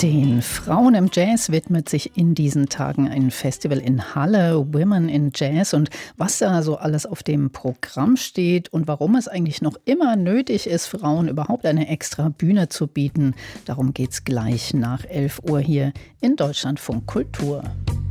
Den Frauen im Jazz widmet sich in diesen Tagen ein Festival in Halle, Women in Jazz. Und was da so alles auf dem Programm steht und warum es eigentlich noch immer nötig ist, Frauen überhaupt eine extra Bühne zu bieten, darum geht's gleich nach 11 Uhr hier in Deutschlandfunk Kultur.